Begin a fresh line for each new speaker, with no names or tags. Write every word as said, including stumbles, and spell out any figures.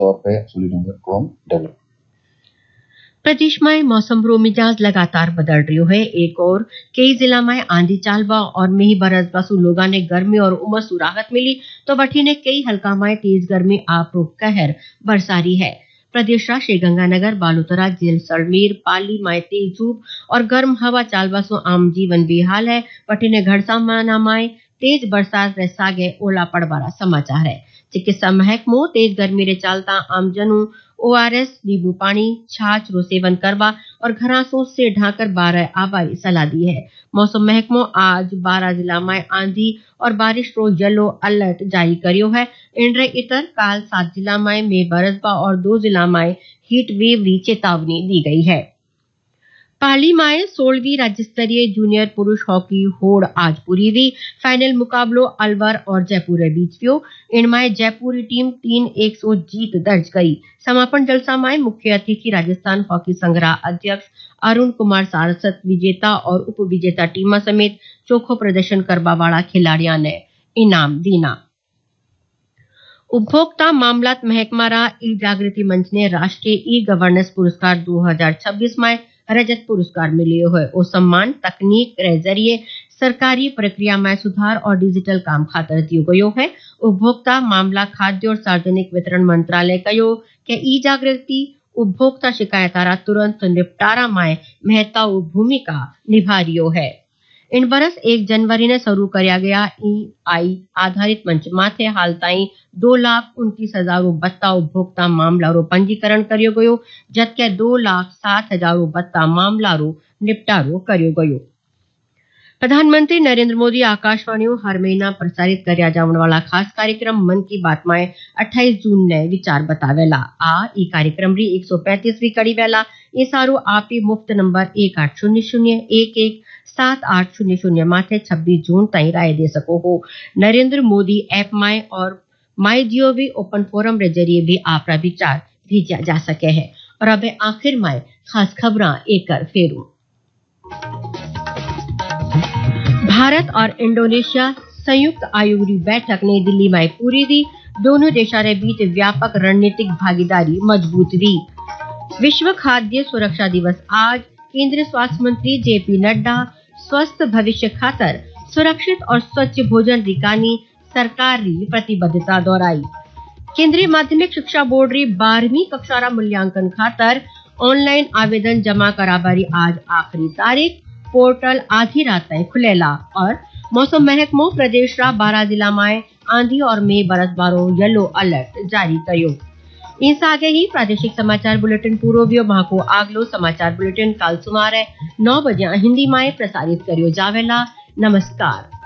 तौर पे सूर्यनगर को हम डेवलप।
प्रदेश में मौसम रो मिजाज लगातार बदल रही है। एक और कई जिला में आंधी चालवा और मेही बरस बसु लोगा ने गर्मी और उमस राहत मिली तो बठी ने कई हल्का में तेज गर्मी आप रो कहर बरसारी है। प्रदेश रा श्रीगंगानगर बालोतरा जेल सड़मेर पाली में तेज धूप और गर्म हवा चालवा सो आम जीवन बेहाल है। बठी ने घड़सा माना में तेज बरसात रे सागे ओला पड़वारा समाचार है। चिकित्सा महकमो तेज गर्मी रे चालता आमजनों ओआरएस नींबू पानी छाछ रो सेवन करवा और घरासों से ढाकर बारह आबारी सलाह दी है। मौसम महकमो आज बारह जिला में आंधी और बारिश रो येलो अलर्ट जारी करियो है। इनरे इतर काल सात जिला में मे बरसबा और दो जिला में हीट वेव री चेतावनी दी गई है। पाली में सोलहवीं राज्य स्तरीय जूनियर पुरुष हॉकी होड़ आज पूरी हुई। फाइनल मुकाबलो अलवर और जयपुर के बीच हुई। इनमें जयपुरी टीम तीन एक सौ जीत दर्ज करी। समापन जलसा में मुख्य अतिथि राजस्थान हॉकी संघरा अध्यक्ष अरुण कुमार सारस्वत विजेता और उप विजेता टीम समेत चोखो प्रदर्शन करवा वाला खिलाड़ियों ने इनाम दीना। उपभोक्ता मामलात महकमा ई जागृति मंच ने राष्ट्रीय ई गवर्नेंस पुरस्कार दो हजार छब्बीस में रजत पुरस्कार मिले हुए। वो सम्मान तकनीक के जरिए सरकारी प्रक्रिया में सुधार और डिजिटल काम खातर दियो गयो है। उपभोक्ता मामला खाद्य और सार्वजनिक वितरण मंत्रालय कयो के ई जागृति उपभोक्ता शिकायतारा तुरंत निपटारा में महत्वपूर्ण भूमिका निभा रियो है। इन बरस एक जनवरी ने शुरू करया गया ई आई आधारित मंच माथे हाल ताई दो लाख उनतीस हजार बत्ता उपभोक्ता मामला रो पंजीकरण करियो गयो जबकि दो लाख सात हजार बत्ता मामला रो निपटारो करियो गयो। प्रधानमंत्री नरेंद्र मोदी आकाशवाणी हर महीना प्रसारित करया जावण वाला खास कार्यक्रम मन की बात में अट्ठाईस जून ने विचार बतावेला। आ ई कार्यक्रम री एक सौ पैंतीसवीं कड़ी वेला ये सारो आपी मुफ्त नंबर एक आठ शून्य शून्य एक एक सात आठ शून्य शून्य माथे छब्बीस जून ताई राय दे सको हो। नरेंद्र मोदी ऐप में और माई जीओवी ओपन फोरम रे जरिए भी आपरा विचार भेजा जा सके है। और अब आखिर में खास खबरां एकर फेरू। भारत और इंडोनेशिया संयुक्त आयोग की बैठक नई दिल्ली में पूरी थी। दोनों देशों के बीच व्यापक रणनीतिक भागीदारी मजबूत हुई। विश्व खाद्य सुरक्षा दिवस आज केंद्रीय स्वास्थ्य मंत्री जेपी नड्डा स्वस्थ भविष्य खातर सुरक्षित और स्वच्छ भोजन रिकानी सरकार री प्रतिबद्धता दोहराई। केंद्रीय माध्यमिक शिक्षा बोर्ड री बारहवीं कक्षा रा मूल्यांकन खातर ऑनलाइन आवेदन जमा कराबारी आज आखिरी तारीख। पोर्टल आधी रात तक खुलेला। और मौसम महकमो प्रदेश रा बारह जिला में आंधी और मे बरसबारो येलो अलर्ट जारी करियो। इस आगे ही प्रादेशिक समाचार बुलेटिन पूरो वियो महाको आगलो समाचार बुलेटिन काल सुमारे नौ बजे हिंदी में प्रसारित करियो जावेला। नमस्कार।